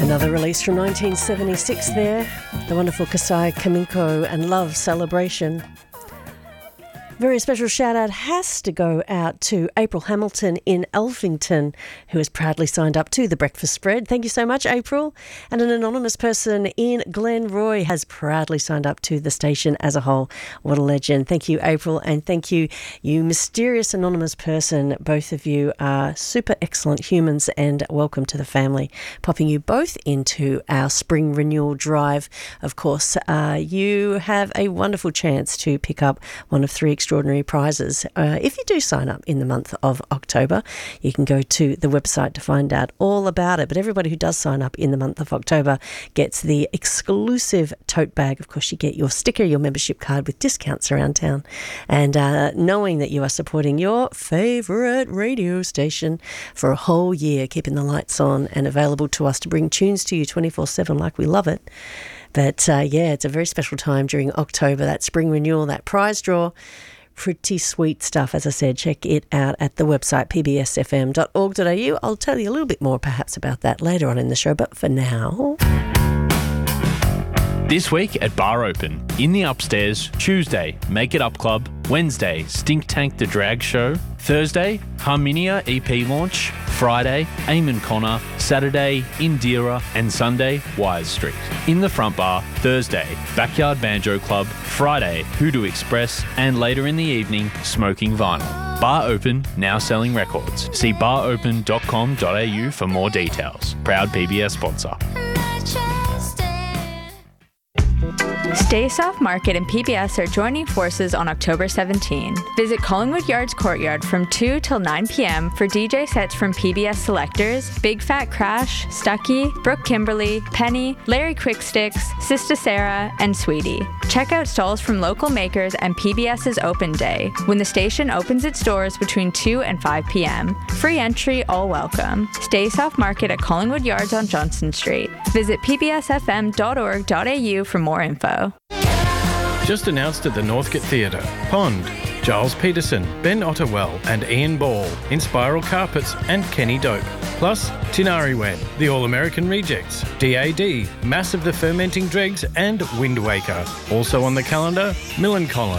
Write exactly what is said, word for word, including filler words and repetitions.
Another release from nineteen seventy-six there, the wonderful Kasai Kamiko and Love Celebration. Very special shout out has to go out to April Hamilton in Elphington, who has proudly signed up to the Breakfast Spread. Thank you so much, April. And an anonymous person in Glenroy has proudly signed up to the station as a whole. What a legend. Thank you, April. And thank you, you mysterious anonymous person. Both of you are super excellent humans and welcome to the family. Popping you both into our spring renewal drive. Of course, uh, you have a wonderful chance to pick up one of three extraordinary extraordinary prizes. Uh, if you do sign up in the month of October, you can go to the website to find out all about it. But everybody who does sign up in the month of October gets the exclusive tote bag. Of course, you get your sticker, your membership card with discounts around town. And uh, knowing that you are supporting your favourite radio station for a whole year, keeping the lights on and available to us to bring tunes to you twenty-four seven like we love it. But uh, yeah, it's a very special time during October, that spring renewal, that prize draw. Pretty sweet stuff. As I said, check it out at the website p b s f m dot org dot a u. I'll tell you a little bit more perhaps about that later on in the show, but for now... This week at Bar Open, in the upstairs, Tuesday, Make It Up Club, Wednesday, Stink Tank the Drag Show, Thursday, Harmonia E P launch, Friday, Eamon Connor, Saturday, Indira, and Sunday, Wise Street. In the front bar, Thursday, Backyard Banjo Club, Friday, Hoodoo Express, and later in the evening, Smoking Vinyl. Bar Open, now selling records. See bar open dot com dot a u for more details. Proud P B S sponsor. Stay Soft Market and P B S are joining forces on October seventeenth. Visit Collingwood Yard's Courtyard from two till nine p.m. for D J sets from P B S selectors, Big Fat Crash, Stucky, Brooke Kimberly, Penny, Larry Quicksticks, Sista Sarah, and Sweetie. Check out stalls from local makers and PBS's Open Day, when the station opens its doors between two and five p.m. Free entry, all welcome. Stay Soft Market at Collingwood Yards on Johnson Street. Visit p b s f m dot org dot a u for more info. Just announced at the Northcote Theatre, Pond, Giles Peterson, Ben Ottewell and Ian Ball in Spiral Carpets and Kenny Dope. Plus, Tinari Wen, The All-American Rejects, D A D, Mass of the Fermenting Dregs and Wind Waker. Also on the calendar, Millencolin,